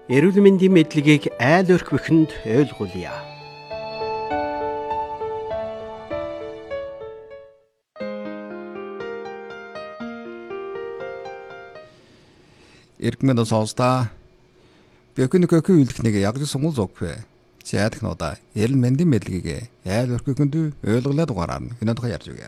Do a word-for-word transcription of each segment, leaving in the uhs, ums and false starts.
Эрүүл мэндийн мэдлэгийг айл өрх бүхэнд ойлгуулъя. Иргэн сонсдаа бэкүн көкү үлдхнийг яг сонгол зогвэ. Зяадхнуудаа эрүүл мэндийн мэдлэгийг айл өрх бүхэнд ойлгуулад дугаараар хинэдхэ ярьж байгаа.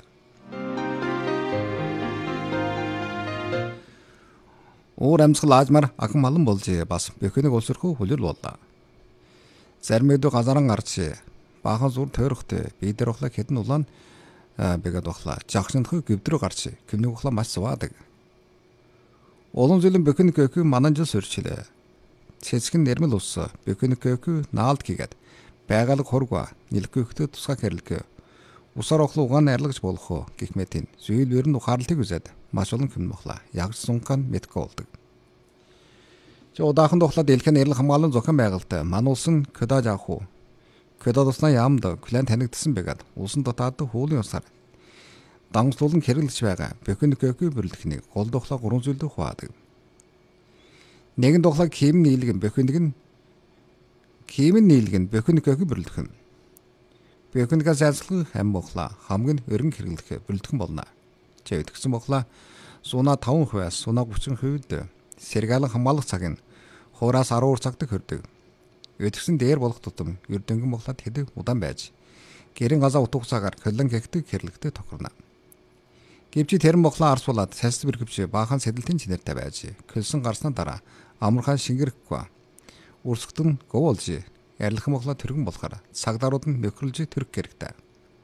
Уур амьсгал аажмаар ахын малан болж бас бэкүнийг улсрхүү хүлээл боллоо. Зарим эдүү газаран гарч баахан зур тойрохтой бидэр ухлаа хэдэн улаан бэгэд ухлаа жагшинхы гөвдрө гарч гүнийг ухлаа маш суваадаг. Олон жилийн бэкүн көкү манан жил сөрчлээ. Цэцгэн нэрмэл ус бэкүн көкү наалд хийгээд байгалаг хурга нэлгэхтэй тусгай хэрэлгэ. Усаар ухлаа угаан арилгаж болох гэх мэтийн зүйл бэрн ухаарлыг үзээд маш олон хүн мохлаа. Яг сунхан мэдгүй болдог. Чи удаахан тухлаа дэлхийн эрүүл хамгааллын зохион байгуулалт мануулсан Кодаж авах уу? Кодаж уснаа яамд клан танигдсан байгаад улсын дотоод хуулийн усаар дангуслуулан хэрэглэж байгаа бэкүн көкү бүрлэхнийг гол тухлаа гурван зүйлд хуваадаг. Нэгэн тухлаа ким нийлгэн бэкүнийг нь ким нийлгэн бэкүн көкү бүрлэх нь. Бэкүнээс зайлсхах хэм бохлаа хамгийн өргөн хэрэглэх бүрлэхэн болно. Чи өдгсөн бохлаа сунаа таван хувиас сунаа гучин хувьд сэргаалan хамгаалах цаг нь хуураас арван цагт хүрдэг. Өдгсөн дээр болох тутам эрдэнгийн бохлаад хэдэг удаан байж гэрэн газаа утгах цагаар колон гэгдэг хэрэглэхтэй тохирно. Гэвч тэрэн бохлаа арсуулаад салс бэрхвч баахан сэдэлтийн чинэртэй байж көлсөн гарсны дараа амархан шингэрэхгүй үрсгтэн говолж ярилхан бохлаа төргөн болохоор цагдаарууд нь нөхрөлж төрөх хэрэгтэй.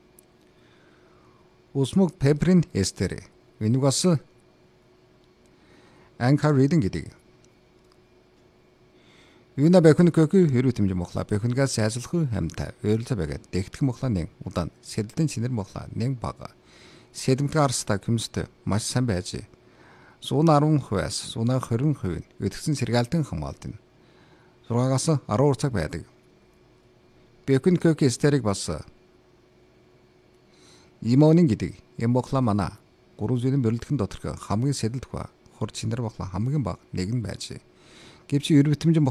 Усмуг пеприн эстери винугас анкар ридинг гэдэг. Юуна бэкүн көкү хэрүү тэмжин мохлаа бэкүнгээс сайжлах хамтай ойрлоо байгаад дэгдэх мохлаа нэг удаан сэдэлтийн чинэр мохлаа нэг бага сэдэмтгэ арстаа күмстэй маш сайн байж сууна арван хувиас сууна хорин хувийн өдгсөн сэргаалтын хамгаалт нь зургаагаас арван цаг байдаг. Бэкүн көкү эстерик бас имонин гэдэг юм бохлаа мана гурван зүйлийн бөрлөдгөн доторх хамгийн сэдэлт ба хур чинэр бохлаа хамгийн бага нэг нь байж. Гэвч ер битэмжин